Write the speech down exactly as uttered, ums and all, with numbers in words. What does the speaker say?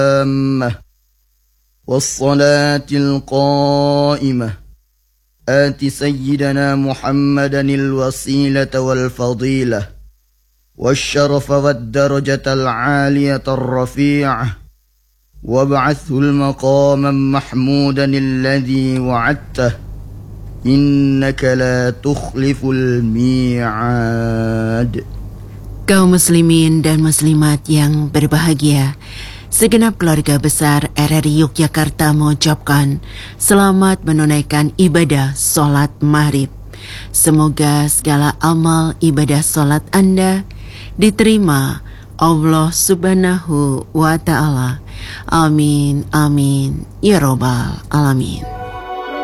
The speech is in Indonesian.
التامة والصلاة القائمة آت سيدنا محمدا الوسيلة والفضيلة والشرف والدرجة العالية الرفيعة وابعثه المقاما محمودا الذي وعدته إنك لا تخلف الميعاد. Kaum muslimin dan muslimat yang berbahagia, segenap keluarga besar R R I Yogyakarta mengucapkan selamat menunaikan ibadah sholat maghrib. Semoga segala amal ibadah sholat Anda diterima Allah subhanahu wa ta'ala. Amin, amin, ya robbal alamin.